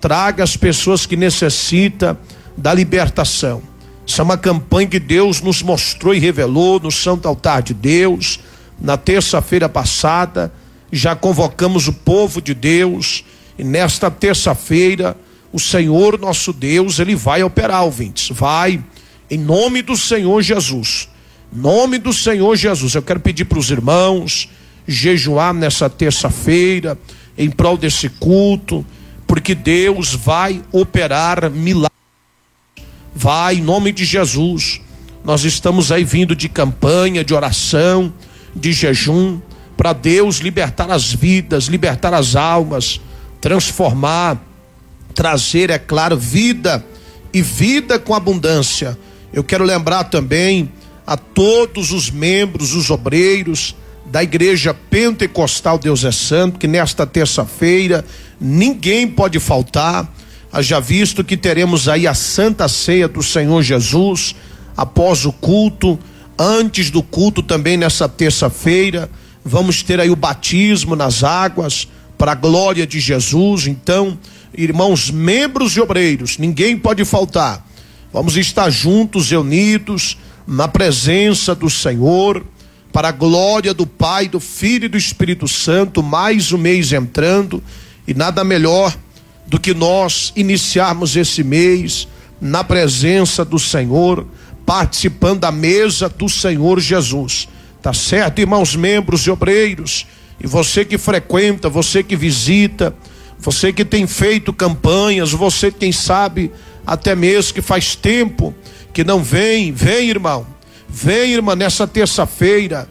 traga as pessoas que necessitam da libertação. Essa é uma campanha que Deus nos mostrou e revelou no Santo Altar de Deus. Na terça-feira passada, já convocamos o povo de Deus, e nesta terça-feira, o Senhor nosso Deus, Ele vai operar, ouvintes, vai, em nome do Senhor Jesus, em nome do Senhor Jesus. Eu quero pedir para os irmãos jejuar nessa terça-feira, em prol desse culto, porque Deus vai operar milagres. Vai, em nome de Jesus. Nós estamos aí vindo de campanha, de oração, de jejum, para Deus libertar as vidas, libertar as almas, transformar, trazer, é claro, vida e vida com abundância. Eu quero lembrar também a todos os membros, os obreiros da Igreja Pentecostal Deus é Santo, que nesta terça-feira ninguém pode faltar. Haja visto que teremos aí a Santa Ceia do Senhor Jesus após o culto. Antes do culto também nessa terça-feira vamos ter aí o batismo nas águas para a glória de Jesus. Então, irmãos, membros e obreiros, ninguém pode faltar. Vamos estar juntos e unidos na presença do Senhor, para a glória do Pai, do Filho e do Espírito Santo. Mais um mês entrando, e nada melhor do que nós iniciarmos esse mês na presença do Senhor, participando da mesa do Senhor Jesus. Tá certo, irmãos, membros e obreiros? E você que frequenta, você que visita, você que tem feito campanhas, você quem sabe até mesmo que faz tempo que não vem, irmão, vem, irmã, nessa terça-feira,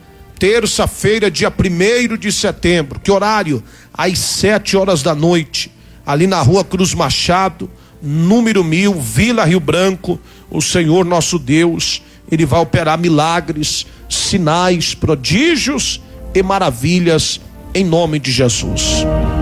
dia 1º de setembro. Que horário? Às 7h da noite, ali na Rua Cruz Machado, número 1000, Vila Rio Branco. O Senhor nosso Deus, Ele vai operar milagres, sinais, prodígios e maravilhas em nome de Jesus.